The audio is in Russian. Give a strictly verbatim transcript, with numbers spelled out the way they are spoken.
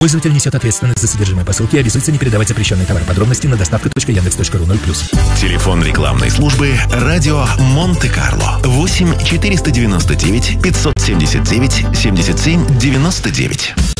Пользователь несет ответственность за содержимое посылки и обязуется не передавать запрещенный товар. Подробности на доставка точка яндекс точка ру ноль плюс. Телефон рекламной службы «Радио Монте-Карло» восемь четыреста девяносто девять пятьсот семьдесят девять семьдесят семь девяносто девять.